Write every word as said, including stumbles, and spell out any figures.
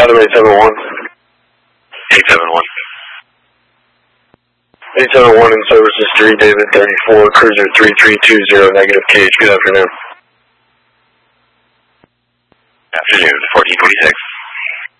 Adam eight seven one. eight seven one. eight seven one in services three, David thirty-four, cruiser three three two zero, negative K H. Good afternoon. Afternoon, fourteen twenty-six.